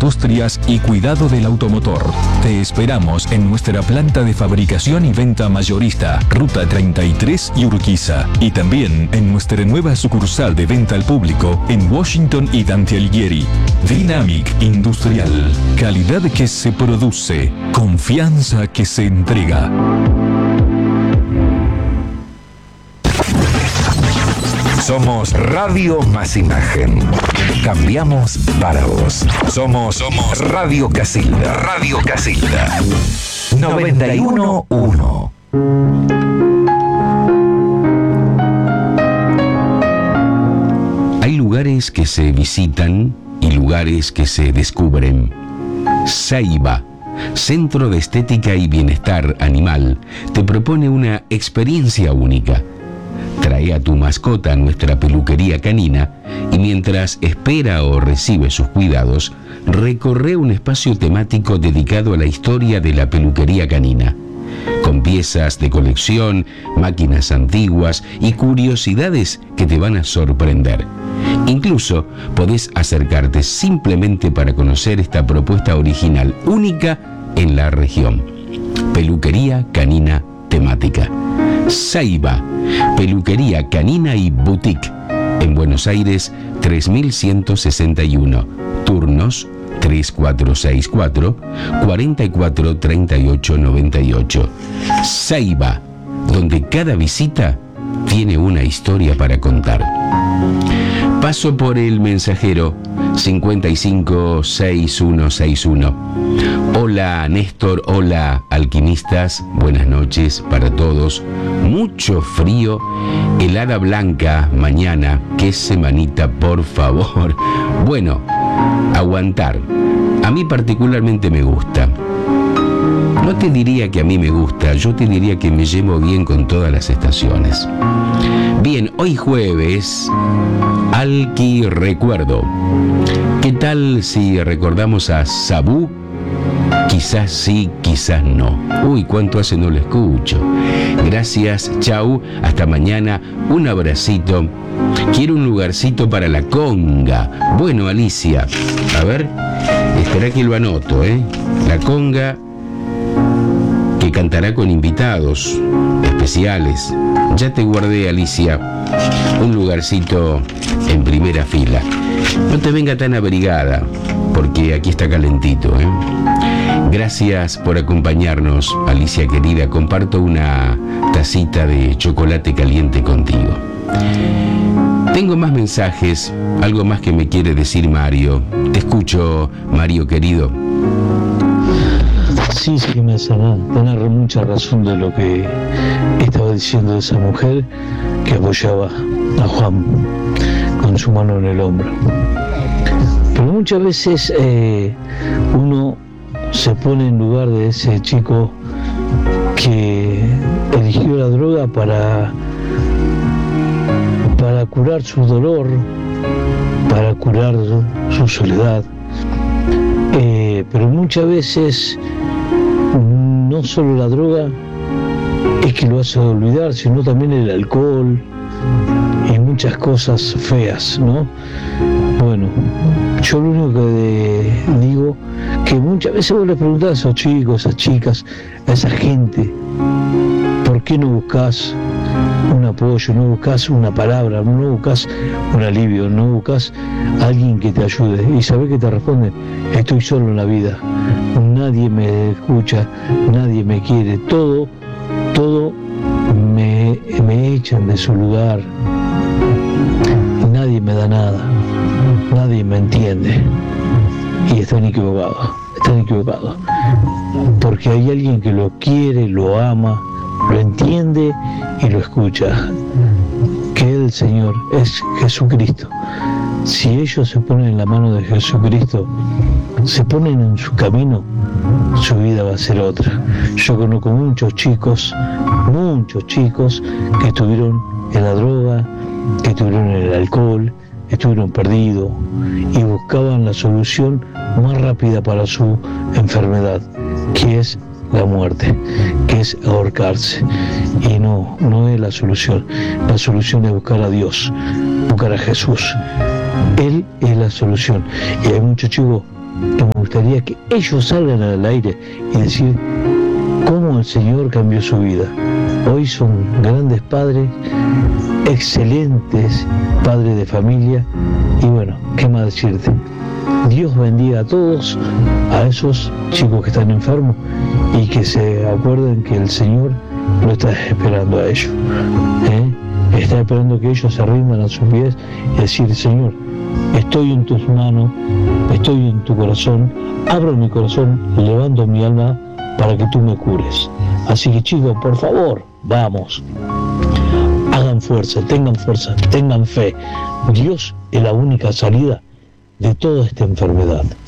industrias y cuidado del automotor. Te esperamos en nuestra planta de fabricación y venta mayorista, Ruta 33 y Urquiza. Y también en nuestra nueva sucursal de venta al público en Washington y Dante Alighieri. Dynamic Industrial. Calidad que se produce. Confianza que se entrega. Somos Radio Más Imagen. Cambiamos para vos. Somos Radio Casilda. Radio Casilda. 91.1. Hay lugares que se visitan y lugares que se descubren. Ceiba, Centro de Estética y Bienestar Animal, te propone una experiencia única. Trae a tu mascota a nuestra peluquería canina y mientras espera o recibe sus cuidados, recorre un espacio temático dedicado a la historia de la peluquería canina, con piezas de colección, máquinas antiguas y curiosidades que te van a sorprender. Incluso podés acercarte simplemente para conocer esta propuesta original, única en la región. Peluquería canina temática. Ceiba, peluquería canina y boutique. En Buenos Aires, 3161. Turnos 3464 44 38 98. Ceiba, donde cada visita tiene una historia para contar. Paso por El Mensajero, 556161. Hola Néstor, hola alquimistas, buenas noches para todos. Mucho frío, helada blanca mañana, qué semanita por favor. Bueno, aguantar. A mí particularmente me gusta. No te diría que a mí me gusta, yo te diría que me llevo bien con todas las estaciones. Bien, hoy jueves, Alqui Recuerdo. ¿Qué tal si recordamos a Sabú? Quizás sí, quizás no. Uy, cuánto hace no lo escucho. Gracias, chau, hasta mañana, un abracito. Quiero un lugarcito para la conga. Bueno, Alicia, a ver, espera que lo anoto, La conga que cantará con invitados especiales. Ya te guardé, Alicia, un lugarcito en primera fila. No te venga tan abrigada, porque aquí está calentito, Gracias por acompañarnos, Alicia querida. Comparto una tacita de chocolate caliente contigo. Tengo más mensajes, algo más que me quiere decir Mario. Te escucho, Mario querido. Sí, me sana. Tenés mucha razón de lo que estaba diciendo esa mujer que apoyaba a Juan con su mano en el hombro. Pero muchas veces uno se pone en lugar de ese chico que eligió la droga para curar su dolor, para curar su soledad. Pero muchas veces no solo la droga es que lo hace olvidar, sino también el alcohol y muchas cosas feas, ¿no? Bueno, yo lo único que digo, que muchas veces vos le preguntás a esos chicos, a esas chicas, a esa gente, ¿por qué no buscas un apoyo, no buscas una palabra, no buscas un alivio, no buscas a alguien que te ayude? Y sabés que te responden: estoy solo en la vida, nadie me escucha, nadie me quiere, todo me echan de su lugar, nadie me da nada, nadie me entiende. Y están equivocados, porque hay alguien que lo quiere, lo ama, lo entiende y lo escucha, que el Señor es Jesucristo. Si ellos se ponen en la mano de Jesucristo, se ponen en su camino, su vida va a ser otra. Yo conozco muchos chicos que estuvieron en la droga, que estuvieron en el alcohol, estuvieron perdidos y buscaban la solución más rápida para su enfermedad, que es la muerte, que es ahorcarse. Y no es la solución. La solución es buscar a Dios, buscar a Jesús. Él es la solución. Y hay muchos chicos que hemos gustaría que ellos salgan al aire y decir cómo el Señor cambió su vida. Hoy son grandes padres, excelentes padres de familia, y bueno, ¿qué más decirte? Dios bendiga a todos, a esos chicos que están enfermos, y que se acuerden que el Señor lo está esperando a ellos. Está esperando que ellos se rindan a sus pies y decir: Señor, estoy en tus manos, estoy en tu corazón, abro mi corazón, levanto mi alma para que tú me cures. Así que chicos, por favor, vamos, hagan fuerza, tengan fe. Dios es la única salida de toda esta enfermedad.